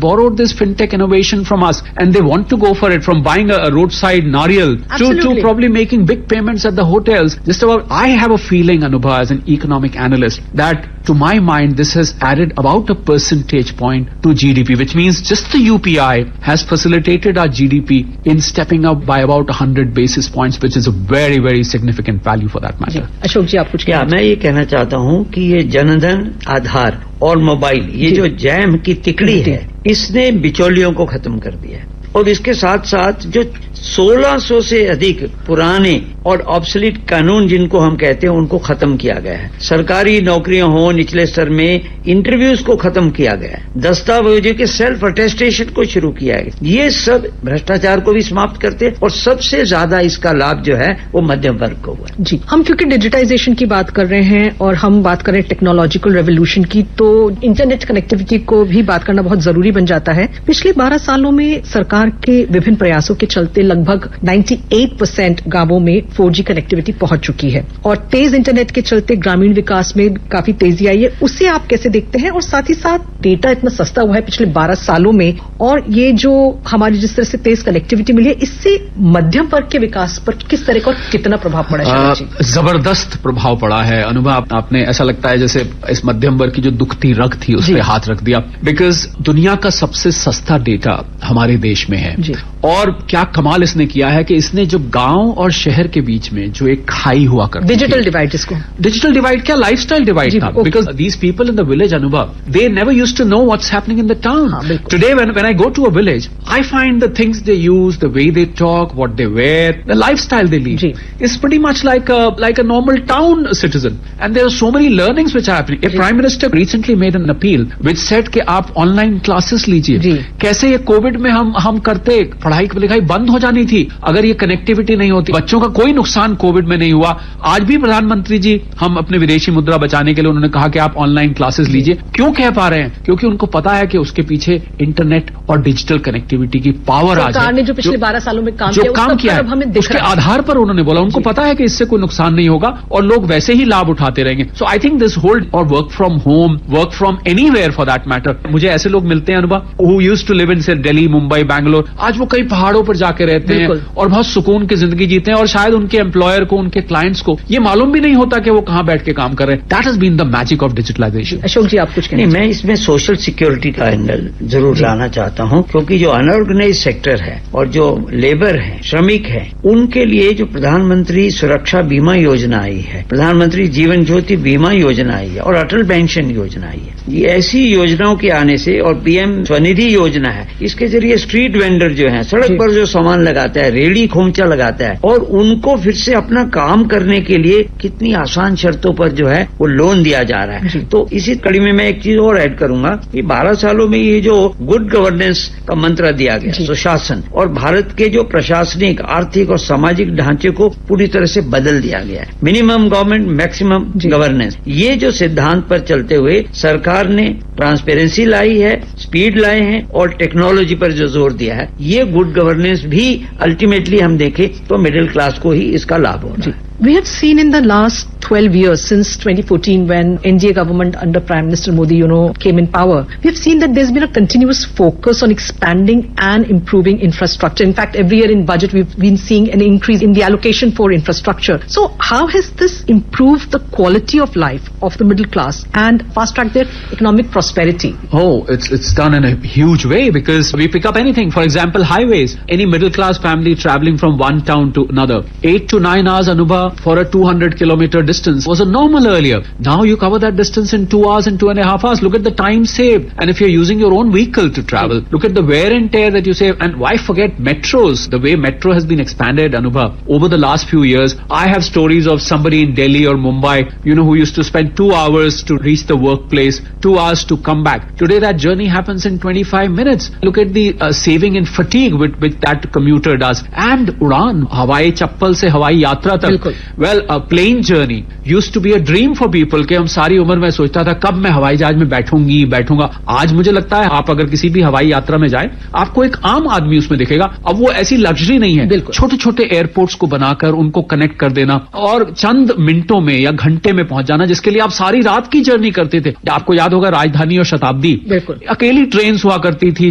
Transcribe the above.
borrowed this fintech innovation from us, and they want to go for it, from buying a roadside nariyal to probably making big payments at the hotels. Just about, I have a feeling, Anubha, as an economic analyst, that to my mind, this has added about a percentage point to GDP, which means just the UPI has facilitated our GDP in stepping up by about 100 basis points, which is a very, very significant value for that matter. Ashok जी, आप कुछ क्या मैं ये कहना चाहता हूँ कि ये जनधन, आधार और मोबाइल, ये जो जैम की तिकड़ी है, इसने बिचौलियों को खत्म कर दिया है। और इसके साथ साथ जो 1600 से अधिक पुराने और ऑब्सोलीट कानून जिनको हम कहते हैं, उनको खत्म किया गया है। सरकारी नौकरियां हो, निचले स्तर में इंटरव्यूज को खत्म किया गया है। दस्तावेजों के सेल्फ अटेस्टेशन को शुरू किया है। ये सब भ्रष्टाचार को भी समाप्त करते हैं और सबसे ज्यादा इसका लाभ जो है वो मध्यम वर्ग को हुआ है। जी, हम क्योंकि डिजिटाइजेशन की बात कर रहे हैं और हम बात कर रहे हैं टेक्नोलॉजिकल रेवोल्यूशन की, तो इंटरनेट कनेक्टिविटी को भी बात करना बहुत जरूरी बन जाता है। पिछले 12 सालों में सरकार के विभिन्न प्रयासों के चलते लगभग 98% गांवों में 4G कनेक्टिविटी पहुंच चुकी है और तेज इंटरनेट के चलते ग्रामीण विकास में काफी तेजी आई है। उसे आप कैसे देखते हैं? और साथ ही साथ डेटा इतना सस्ता हुआ है पिछले 12 सालों में, और ये जो हमारी जिस तरह से तेज कनेक्टिविटी मिली है, इससे मध्यम वर्ग के विकास पर किस तरह का और कितना प्रभाव पड़ा है? जबरदस्त प्रभाव पड़ा है अनुभव। आपने, ऐसा लगता है जैसे इस मध्यम वर्ग की जो दुखती रग थी उस पर हाथ रख दिया, बिकॉज दुनिया का सबसे सस्ता डेटा हमारे देश में है। और क्या कमाल इसने किया है कि इसने जो गांव और शहर के बीच में जो एक खाई हुआ करती थी, डिजिटल डिवाइड, जिसको डिजिटल डिवाइड क्या लाइफस्टाइल डिवाइड था, because these people in the village, अनुभव, they never used to know what's happening in the town. Today when I go to a village, I find the things they use, the way they talk, what they where, the lifestyle they lead is pretty much like a normal town citizen, and there are so many learnings which are happening. A prime minister recently made an appeal which said कि आप online classes लीजिए। कैसे ये Covid में हम करते, पढ़ाई लिखाई बंद हो जानी थी अगर ये कनेक्टिविटी नहीं होती। बच्चों का कोई नुकसान कोविड में नहीं हुआ। आज भी प्रधानमंत्री जी, हम अपने विदेशी मुद्रा बचाने के लिए उन्होंने कहा कि आप ऑनलाइन क्लासेस लीजिए। क्यों कह पा रहे हैं? क्योंकि उनको पता है कि उसके पीछे इंटरनेट और डिजिटल कनेक्टिविटी की पावर आज है। ने जो पिछले 12 सालों में काम किया है उसके आधार पर उन्होंने बोला, उनको पता है कि इससे कोई नुकसान नहीं होगा और लोग वैसे ही लाभ उठाते रहेंगे। सो आई थिंक दिस होल, और work from home, work from anywhere for that matter. मुझे ऐसे लोग मिलते हैं अनुभव, who used to live in से दिल्ली, मुंबई, बैंगलोर, आज वो कई पहाड़ों पर जाके रहते हैं और बहुत सुकून की जिंदगी जीते हैं, और शायद उनके एम्प्लॉयर को, उनके क्लाइंट्स को ये मालूम भी नहीं होता कि वो कहां बैठ के काम कर रहे हैं। That has been the magic of digitalisation. Ashok जी, आप कुछ कहें? मैं इसमें सोशल सिक्योरिटी का एंगल जरूर लाना चाहता हूं, क्योंकि जो अनऑर्गेनाइज सेक्टर है और जो लेबर है, श्रमिक है, उनके लिए जो प्रधानमंत्री सुरक्षा बीमा योजना आई है, प्रधानमंत्री जीवन ज्योति बीमा योजना आई है और अटल पेंशन योजना आई है, ये ऐसी योजनाओं के आने से, और पीएम स्वनिधि योजना है, इसके जरिए स्ट्रीट वेंडर जो है, सड़क पर जो सामान लगाता है, रेडी खोमचा लगाता है, और उनको फिर से अपना काम करने के लिए कितनी आसान शर्तों पर जो है वो लोन दिया जा रहा है। तो इसी कड़ी में मैं एक चीज और ऐड करूंगा कि 12 सालों में ये जो गुड गवर्नेंस का मंत्र दिया गया, सुशासन, और भारत के जो प्रशासनिक, आर्थिक और सामाजिक ढांचे को पूरी तरह से बदल दिया गया है। मिनिमम गवर्नमेंट, मैक्सिमम गवर्नेंस, ये जो सिद्धांत पर चलते हुए सरकार ने ट्रांसपेरेंसी लाई है, स्पीड लाए हैं और टेक्नोलॉजी पर जो जोर दिया है, ये गुड गवर्नेंस भी अल्टीमेटली हम देखें तो मिडिल क्लास को ही इसका लाभ हो रहा है। We have seen in the last 12 years, since 2014 when NDA government under Prime Minister Modi, came in power, we have seen that there's been a continuous focus on expanding and improving infrastructure. In fact, every year in budget, we've been seeing an increase in the allocation for infrastructure. So how has this improved the quality of life of the middle class and fast-tracked their economic prosperity? Oh, it's done in a huge way, because we pick up anything. For example, highways. Any middle-class family traveling from one town to another, 8 to 9 hours, Anubha, for a 200-kilometer distance was a normal earlier. Now you cover that distance in 2 hours and 2.5 hours. Look at the time saved. And if you're using your own vehicle to travel, look at the wear and tear that you save. And why forget metros? The way metro has been expanded, Anubhav, over the last few years. I have stories of somebody in Delhi or Mumbai, who used to spend 2 hours to reach the workplace, 2 hours to come back. Today that journey happens in 25 minutes. Look at the saving in fatigue which that commuter does. And Udan, Hawai Chappal se Hawai Yatra tak. Well, a plane journey used to be a dream for people कि हम सारी उम्र में सोचता था कब मैं हवाई जहाज में बैठूंगा। आज मुझे लगता है आप अगर किसी भी हवाई यात्रा में जाए, आपको एक आम आदमी उसमें दिखेगा। अब वो ऐसी लग्जरी नहीं है। छोटे छोटे एयरपोर्ट्स को बनाकर उनको कनेक्ट कर देना और चंद मिनटों में या घंटे में पहुंच जाना, जिसके लिए आप सारी रात की जर्नी करते थे। आपको याद होगा राजधानी और शताब्दी, अकेली ट्रेन हुआ करती थी